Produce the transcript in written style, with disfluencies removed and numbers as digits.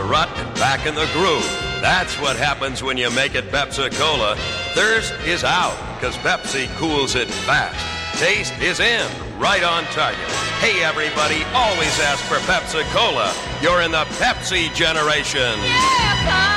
rut and back in the groove. That's what happens when you make it Pepsi-Cola. Thirst is out, because Pepsi cools it fast. Taste is in, right on target. Hey, everybody, always ask for Pepsi-Cola. You're in the Pepsi generation. Yeah,